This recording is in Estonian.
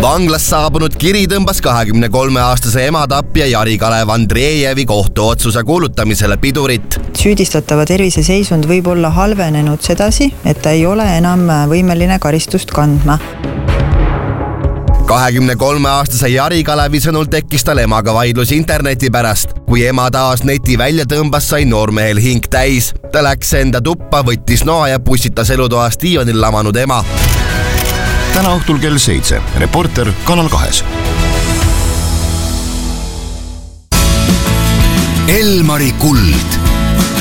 Vanglast saabunud kiri tõmbas 23-aastase ematapja Jari Kalev Andrejevi kohtuotsuse kuulutamisele pidurit. Süüdistatava terviseseisund võib olla halvenenud sedasi, et ta ei ole enam võimeline karistust kandma. 23-aastase Jari Kalevi sõnul tekkis tal emaga vaidlus interneti pärast. Kui ema taas neti välja tõmbas, sai noormehel hing täis. Ta läks enda tuppa, võttis noa ja pussitas elutoas diivanil lamanud ema. Täna õhtul kell 7. Reporter Kanal 2. Elmari kuld.